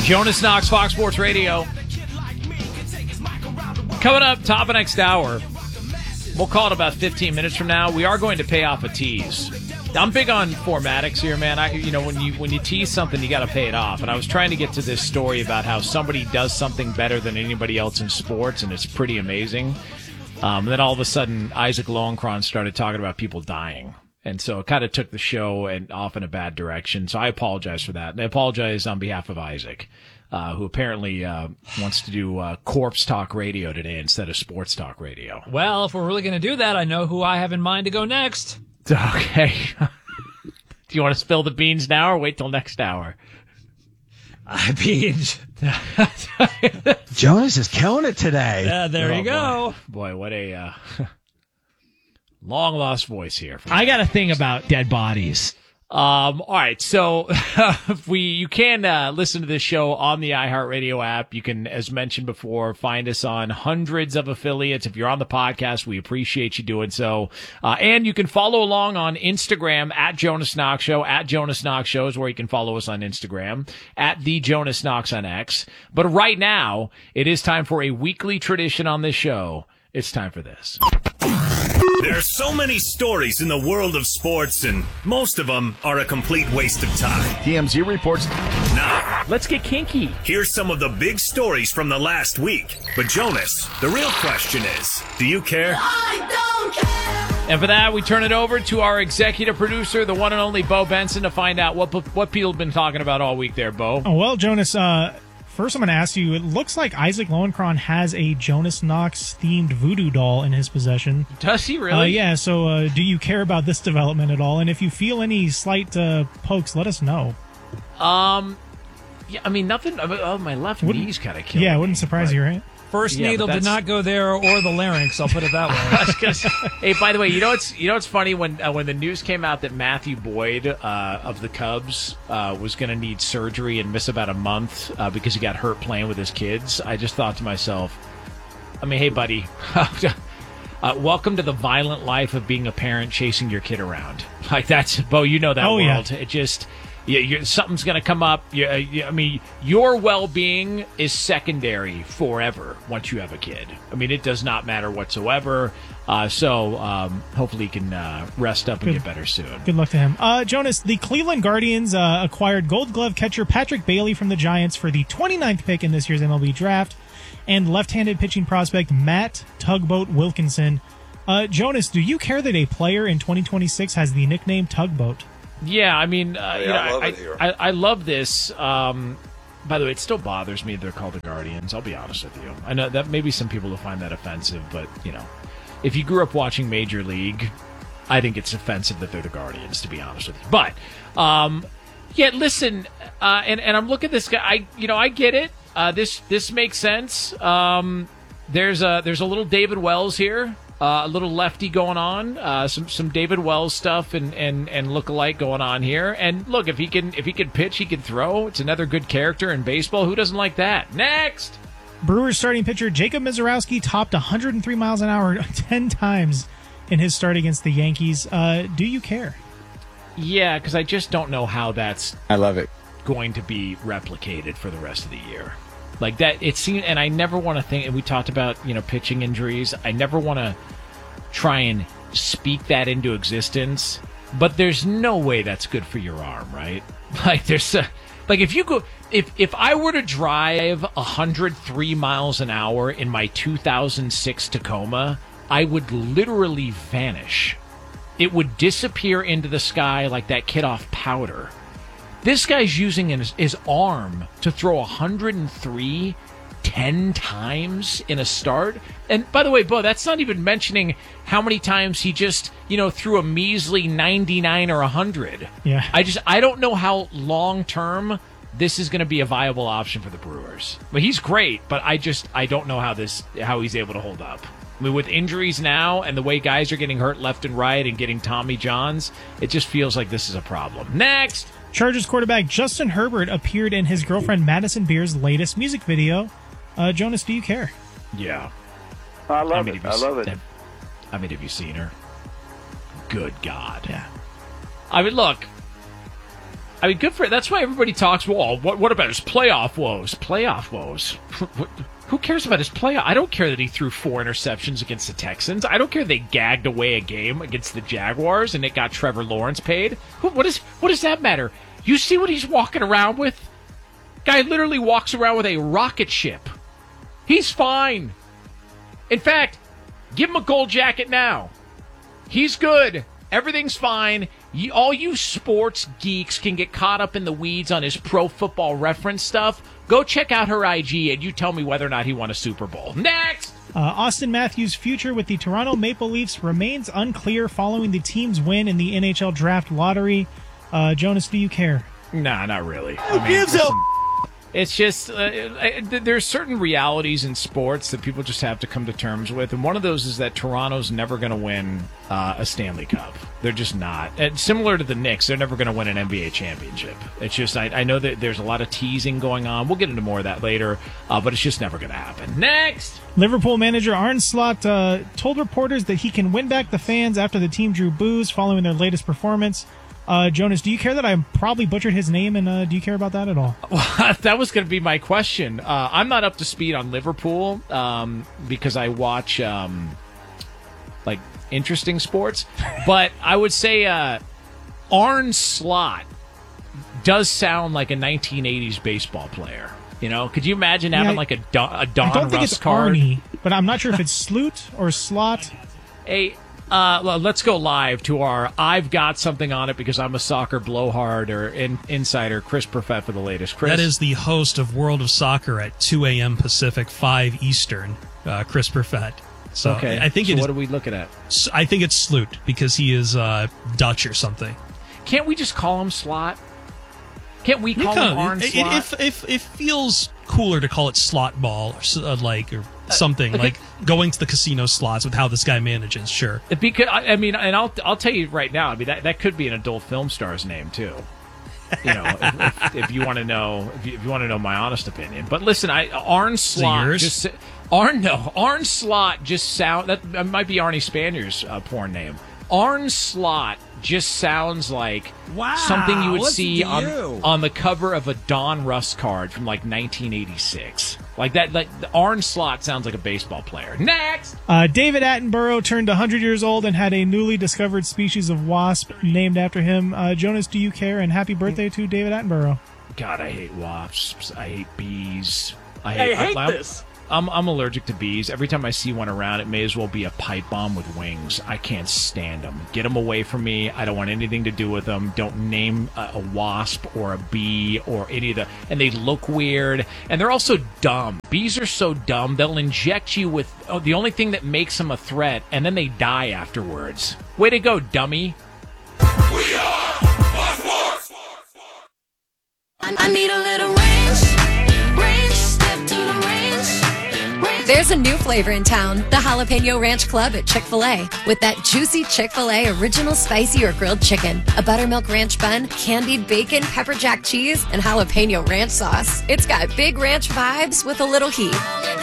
Jonas Knox, Fox Sports Radio. Coming up, top of next hour. We'll call it about 15 minutes from now. We are going to pay off a tease. I'm big on formatics here, man. When you tease something, you got to pay it off. And I was trying to get to this story about how somebody does something better than anybody else in sports, and it's pretty amazing. And then all of a sudden, Isaac Lowenkron started talking about people dying. And so it kind of took the show off in a bad direction. So I apologize for that. And I apologize on behalf of Isaac, who apparently wants to do corpse talk radio today instead of sports talk radio. Well, if we're really going to do that, I know who I have in mind to go next. Okay. Do you want to spill the beans now or wait till next hour? Beans. Jonas is killing it today. There you go. Boy, what a... long lost voice here. I got a thing about dead bodies. All right, so you can listen to this show on the iHeartRadio app. You can, as mentioned before, find us on hundreds of affiliates. If you're on the podcast, we appreciate you doing so. And you can follow along on Instagram at Jonas Knox Show. At Jonas Knox Show is where you can follow us on Instagram. At The Jonas Knox on X. But right now, it is time for a weekly tradition on this show. It's time for this. There are so many stories in the world of sports, and most of them are a complete waste of time. TMZ reports. Now, let's get kinky. Here's some of the big stories from the last week. But Jonas, the real question is, do you care? I don't care. And for that, we turn it over to our executive producer, the one and only Bo Benson, to find out what people have been talking about all week there, Bo. Oh, well, Jonas, first, I'm going to ask you, it looks like Isaac Lowenkron has a Jonas Knox-themed voodoo doll in his possession. Does he really? Yeah, so do you care about this development at all? And if you feel any slight pokes, let us know. Yeah, I mean, nothing. My left knee's kind of killing me. Yeah, it wouldn't surprise you, right? First needle did not go there or the larynx, I'll put it that way. Hey, by the way, you know what's funny? When the news came out that Matthew Boyd of the Cubs was going to need surgery and miss about a month because he got hurt playing with his kids, I just thought to myself, I mean, hey, buddy, welcome to the violent life of being a parent chasing your kid around. Like, that's, Bo, you know that world. Yeah. It just... something's going to come up. I mean, your well-being is secondary forever once you have a kid. I mean, it does not matter whatsoever. So hopefully he can rest up and get better soon. Good luck to him. Jonas, the Cleveland Guardians acquired Gold Glove catcher Patrick Bailey from the Giants for the 29th pick in this year's MLB draft, and left-handed pitching prospect Matt Tugboat Wilkinson. Jonas, do you care that a player in 2026 has the nickname Tugboat? Yeah, I mean, I love this. By the way, it still bothers me they're called the Guardians. I'll be honest with you. I know that maybe some people will find that offensive, but, if you grew up watching Major League, I think it's offensive that they're the Guardians, to be honest with you. But, yeah, listen, and I'm looking at this guy. I get it. This makes sense. There's a little David Wells here. A little lefty going on, some David Wells stuff and look-alike going on here. And look, if he can pitch, he can throw. It's another good character in baseball. Who doesn't like that? Next, Brewers starting pitcher Jacob Misiorowski topped 103 miles an hour 10 times in his start against the Yankees. Do you care? Yeah, because I just don't know how that's. I love it. Going to be replicated for the rest of the year. Like that, it seemed, and I never want to think, and we talked about, pitching injuries. I never want to try and speak that into existence, but there's no way that's good for your arm, right? Like if I were to drive 103 miles an hour in my 2006 Tacoma, I would literally vanish. It would disappear into the sky like that kid off Powder. This guy's using his arm to throw 103 10 times in a start. And by the way, Bo, that's not even mentioning how many times he just, threw a measly 99 or 100. Yeah. I don't know how long-term this is going to be a viable option for the Brewers. But he's great, but I don't know how he's able to hold up. I mean, with injuries now and the way guys are getting hurt left and right and getting Tommy Johns, it just feels like this is a problem. Next! Chargers quarterback Justin Herbert appeared in his girlfriend Madison Beer's latest music video. Jonas, do you care? Yeah. I love it. I love it. I mean, have you seen her? Good God. Yeah. I mean, look, I mean, good for it. That's why everybody talks, well, what about his playoff woes? Playoff woes? Who cares about his playoff? I don't care that he threw 4 interceptions against the Texans. I don't care they gagged away a game against the Jaguars and it got Trevor Lawrence paid. What does that matter? You see what he's walking around with? Guy literally walks around with a rocket ship. He's fine. In fact, give him a gold jacket now. He's good. Everything's fine. All you sports geeks can get caught up in the weeds on his Pro Football Reference stuff. Go check out her IG and you tell me whether or not he won a Super Bowl. Next! Austin Matthews' future with the Toronto Maple Leafs remains unclear following the team's win in the NHL Draft Lottery. Jonas, do you care? Nah, not really. Who gives a... It's just, there's certain realities in sports that people just have to come to terms with, and one of those is that Toronto's never going to win a Stanley Cup. They're just not. And similar to the Knicks, they're never going to win an NBA championship. It's just, I know that there's a lot of teasing going on. We'll get into more of that later, but it's just never going to happen. Next! Liverpool manager Arne Slot told reporters that he can win back the fans after the team drew boos following their latest performance. Jonas, do you care that I probably butchered his name, and do you care about that at all? Well, that was going to be my question. I'm not up to speed on Liverpool because I watch interesting sports, but I would say Arne Slot does sound like a 1980s baseball player. You know, could you imagine having like a Don I don't think Russ it's card? Arnie, but I'm not sure if it's Sloot or Slot. Hey. Well, let's go live to our I've got something on it because I'm a soccer blowhard or insider, Chris Perfett for the latest. Chris? That is the host of World of Soccer at 2 a.m. Pacific, 5 Eastern, Chris Perfett. So okay. I think so what are we looking at? I think it's Sloot because he is Dutch or something. Can't we just call him Slot? Can't we call him Arne Slot? If it feels cooler to call it slot ball or something like going to the casino slots with how this guy manages, sure. Because I mean, and I'll tell you right now, I mean that could be an adult film star's name too. You know, if you want to know, if you want to know my honest opinion. But listen, Arne Slot just Arne Slot just sound that might be Arnie Spanier's porn name. Arne Slot just sounds like something you would see on the cover of a Don Russ card from like 1986. Like that, like Arne Slot sounds like a baseball player. Next! David Attenborough turned 100 years old and had a newly discovered species of wasp named after him. Jonas, do you care? And happy birthday to David Attenborough. God, I hate wasps. I hate bees. I hate this. I'm allergic to bees. Every time I see one around, it may as well be a pipe bomb with wings. I can't stand them. Get them away from me. I don't want anything to do with them. Don't name a wasp or a bee or any of the... And they look weird. And they're also dumb. Bees are so dumb, they'll inject you with the only thing that makes them a threat, and then they die afterwards. Way to go, dummy. We are Sports. I need a little range, step to the range. There's a new flavor in town, the Jalapeno Ranch Club at Chick-fil-A. With that juicy Chick-fil-A original spicy or grilled chicken, a buttermilk ranch bun, candied bacon, pepper jack cheese, and jalapeno ranch sauce. It's got big ranch vibes with a little heat.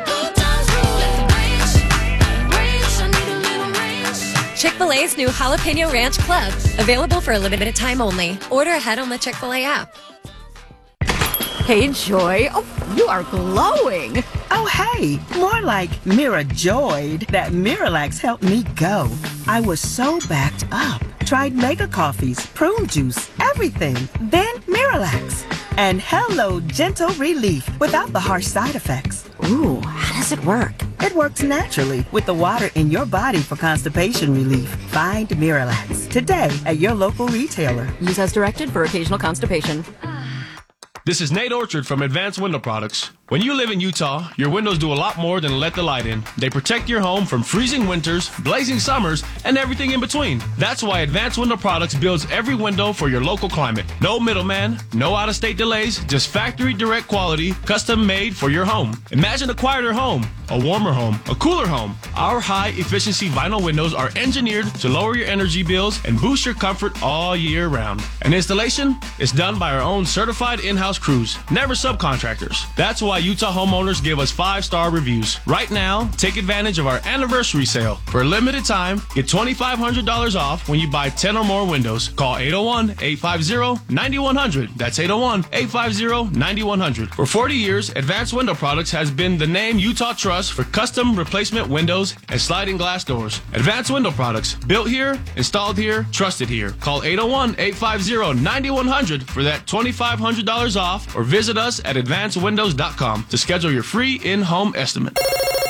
Chick-fil-A's new Jalapeno Ranch Club. Available for a limited time only. Order ahead on the Chick-fil-A app. Hey, Joy. Oh, you are glowing. Oh, hey. More like Mira joyed that Miralax helped me go. I was so backed up. Tried mega coffees, prune juice, everything. Then Miralax. And hello, gentle relief without the harsh side effects. Ooh, how does it work? It works naturally with the water in your body for constipation relief. Find Miralax today at your local retailer. Use as directed for occasional constipation. This is Nate Orchard from Advanced Window Products. When you live in Utah, your windows do a lot more than let the light in. They protect your home from freezing winters, blazing summers, and everything in between. That's why Advanced Window Products builds every window for your local climate. No middleman, no out-of-state delays, just factory direct quality, custom made for your home. Imagine a quieter home, a warmer home, a cooler home. Our high-efficiency vinyl windows are engineered to lower your energy bills and boost your comfort all year round. And installation is done by our own certified in-house crews, never subcontractors. That's why why Utah homeowners give us 5-star reviews. Right now, take advantage of our anniversary sale. For a limited time, get $2,500 off when you buy 10 or more windows. Call 801-850-9100. That's 801-850-9100. For 40 years, Advanced Window Products has been the name Utah trusts for custom replacement windows and sliding glass doors. Advanced Window Products. Built here, installed here, trusted here. Call 801-850-9100 for that $2,500 off or visit us at advancedwindows.com to schedule your free in-home estimate.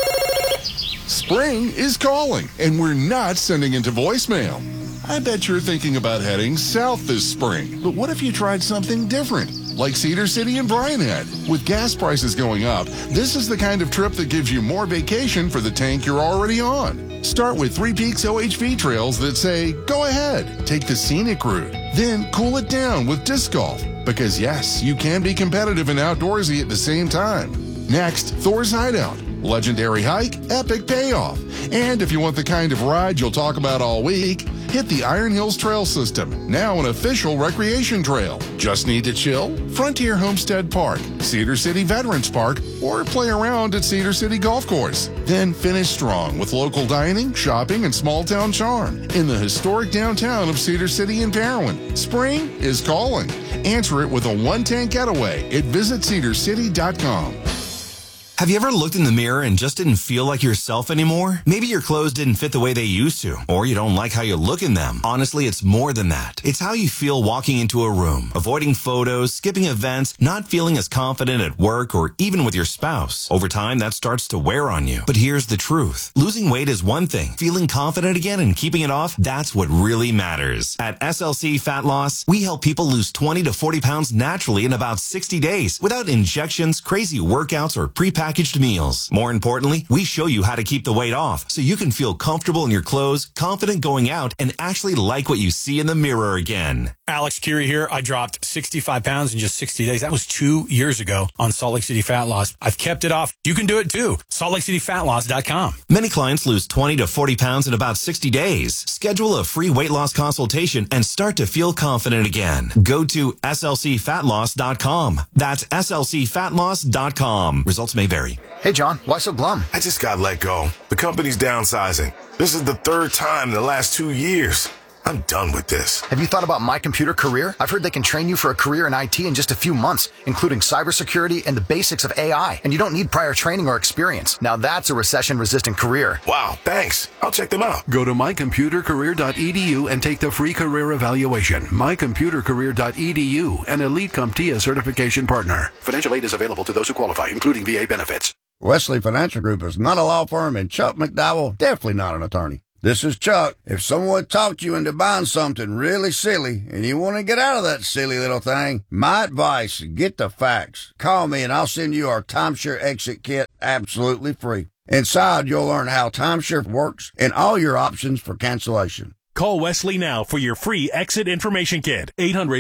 Spring is calling, and we're not sending into voicemail. I bet you're thinking about heading south this spring, but what if you tried something different, like Cedar City and Bryan Head? With gas prices going up, this is the kind of trip that gives you more vacation for the tank you're already on. Start with Three Peaks OHV trails that say, go ahead, take the scenic route, then cool it down with disc golf. Because yes, you can be competitive and outdoorsy at the same time. Next, Thor's Hideout. Legendary hike, epic payoff. And if you want the kind of ride you'll talk about all week, hit the Iron Hills Trail System, now an official recreation trail. Just need to chill? Frontier Homestead Park, Cedar City Veterans Park, or play around at Cedar City Golf Course. Then finish strong with local dining, shopping, and small town charm in the historic downtown of Cedar City and Parowan. Spring is calling. Answer it with a one-tank getaway at visitcedarcity.com. Have you ever looked in the mirror and just didn't feel like yourself anymore? Maybe your clothes didn't fit the way they used to, or you don't like how you look in them. Honestly, it's more than that. It's how you feel walking into a room, avoiding photos, skipping events, not feeling as confident at work or even with your spouse. Over time, that starts to wear on you. But here's the truth. Losing weight is one thing. Feeling confident again and keeping it off, that's what really matters. At SLC Fat Loss, we help people lose 20 to 40 pounds naturally in about 60 days without injections, crazy workouts, or prepackaged meals. More importantly, we show you how to keep the weight off so you can feel comfortable in your clothes, confident going out, and actually like what you see in the mirror again. Alex Curie here. I dropped 65 pounds in just 60 days. That was 2 years ago on Salt Lake City Fat Loss. I've kept it off. You can do it too. SaltLakeCityFatLoss.com. Many clients lose 20 to 40 pounds in about 60 days. Schedule a free weight loss consultation and start to feel confident again. Go to SLCFatLoss.com. That's SLCFatLoss.com. Results may vary. Hey, John, why so glum? I just got let go. The company's downsizing. This is the third time in the last 2 years. I'm done with this. Have you thought about My Computer Career? I've heard they can train you for a career in IT in just a few months, including cybersecurity and the basics of AI. And you don't need prior training or experience. Now that's a recession-resistant career. Wow, thanks. I'll check them out. Go to mycomputercareer.edu and take the free career evaluation. Mycomputercareer.edu, an Elite CompTIA certification partner. Financial aid is available to those who qualify, including VA benefits. Wesley Financial Group is not a law firm, and Chuck McDowell definitely not an attorney. This is Chuck. If someone talked you into buying something really silly and you want to get out of that silly little thing, my advice, get the facts. Call me and I'll send you our timeshare exit kit absolutely free. Inside, you'll learn how timeshare works and all your options for cancellation. Call Wesley now for your free exit information kit.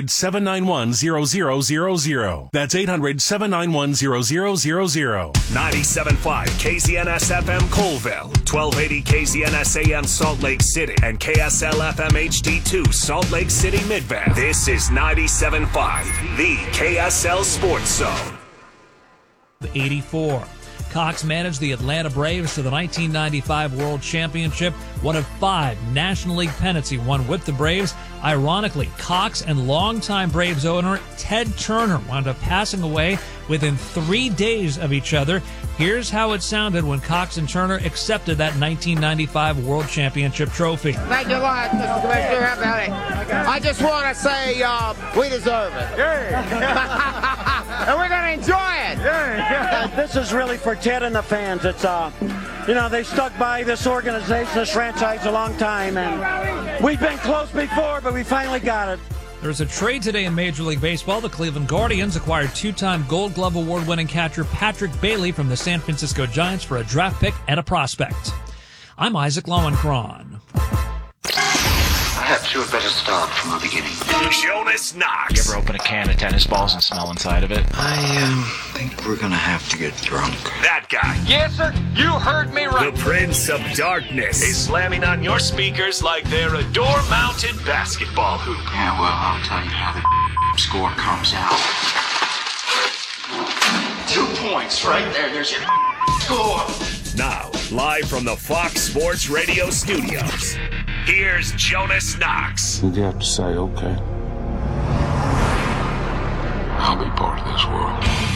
800-791-0000. That's 800-791-0000. 97.5 KZNS FM Colville, 1280 KZNS AM Salt Lake City, and KSL FM HD2 Salt Lake City Midvale. This is 97.5, the KSL Sports Zone. 84. Cox managed the Atlanta Braves to the 1995 World Championship, one of 5 National League pennants he won with the Braves. Ironically, Cox and longtime Braves owner Ted Turner wound up passing away within 3 days of each other. Here's how it sounded when Cox and Turner accepted that 1995 World Championship trophy. Thank you a lot, Mr. Commissioner. How about it? I just want to say we deserve it. And we're going to enjoy it. This is really for Ted and the fans. It's, they stuck by this organization, this franchise a long time, and we've been close before, but we finally got it. There's a trade today in Major League Baseball. The Cleveland Guardians acquired 2-time Gold Glove Award-winning catcher Patrick Bailey from the San Francisco Giants for a draft pick and a prospect. I'm Isaac Lowenkron. Perhaps you had better start from the beginning. Jonas Knox. You ever open a can of tennis balls and smell inside of it? I think we're gonna have to get drunk. That guy. Yes, sir. You heard me right. The Prince of Darkness is slamming on your speakers like they're a door-mounted basketball hoop. Yeah, well, I'll tell you how the score comes out. 2 points. points right there. There's your score. Now, live from the Fox Sports Radio studios, here's Jonas Knox. You have to say, okay.